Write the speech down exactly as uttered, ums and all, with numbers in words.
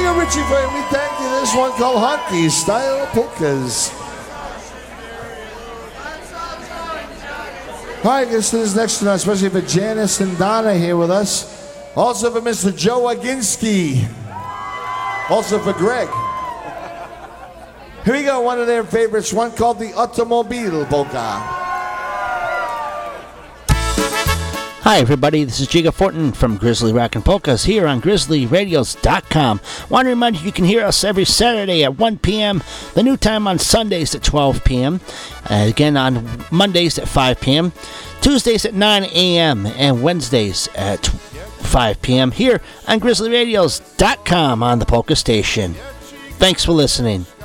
go, Richie, for we thank you. This one called Honky Style Polkas. All right, this is next to us, especially for Janice and Donna here with us. Also for Mister Joe Aginski. Also for Greg. Here we go, one of their favorites, one called the Automobile Polka. Hi everybody, this is Jiga Fortin from Grizzly Rockin' Polkas here on grizzly radios dot com. Want to remind you you can hear us every Saturday at one p.m., the new time on Sundays at twelve p.m., uh, again on Mondays at five p.m., Tuesdays at nine a.m., and Wednesdays at five p.m. here on grizzly radios dot com on the Polka Station. Thanks for listening.